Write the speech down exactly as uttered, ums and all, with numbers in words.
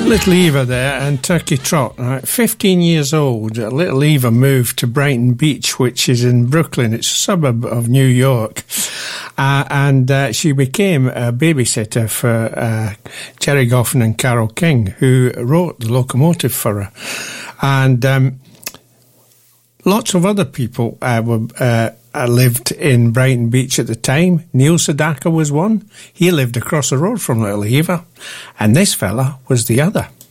Little Eva there and Turkey Trot. Right? fifteen years old, little Eva moved to Brighton Beach, which is in Brooklyn. It's a suburb of New York. Uh, and uh, she became a babysitter for uh, Jerry Goffin and Carole King, who wrote The Locomotive for her. And um, lots of other people uh, were... Uh, I lived in Brighton Beach at the time. Neil Sedaka was one. He lived across the road from Little Eva. And this fella was the other.